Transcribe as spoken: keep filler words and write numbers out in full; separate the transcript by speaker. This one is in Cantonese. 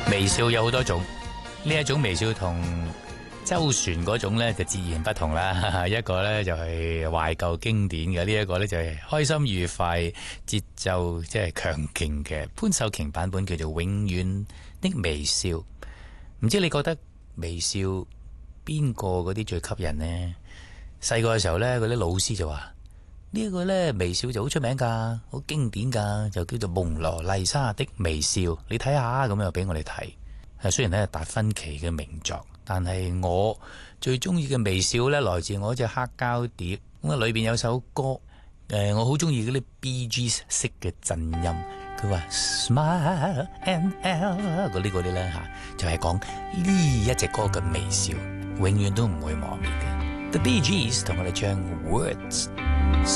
Speaker 1: 微笑有好多種，呢一種微笑同周旋嗰種呢就截然不同啦。一個呢就係懷舊經典嘅，呢一個呢就係開心愉快、節奏即係強勁嘅潘秀瓊版本，叫做《永遠的微笑》。唔知你覺得微笑邊個嗰啲最吸引呢？細個嘅時候呢，嗰啲老師就話呢一個呢微笑就好出名噶，好經典噶，就叫做蒙羅麗莎的微笑。你睇下咁又俾我哋睇。係雖然咧係達芬奇嘅名作，但係我最中意嘅微笑呢，來自我隻黑膠碟。咁啊，裏邊有首歌，誒，我好中意嗰啲 Bee Gees 式嘅震音。佢話 Smile and L 嗰啲嗰啲咧吓，就係講呢一隻歌嘅微笑，永遠都唔會磨滅嘅。The Bee Gees 同我哋唱 Words。